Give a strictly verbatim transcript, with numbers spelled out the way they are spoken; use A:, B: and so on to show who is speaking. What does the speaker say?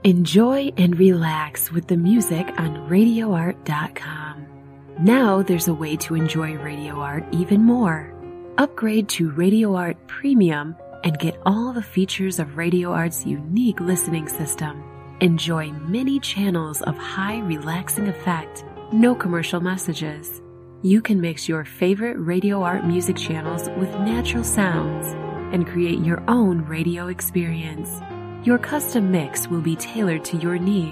A: Enjoy and relax with the music on radio art dot com. Now there's a way to enjoy Radio Art even more. Upgrade to Radio Art Premium and get all the features of Radio Art's unique listening system. Enjoy many channels of high relaxing effect, no commercial messages. You can mix your favorite Radio Art music channels with natural sounds and create your own radio experience. Your custom mix will be tailored to your needs.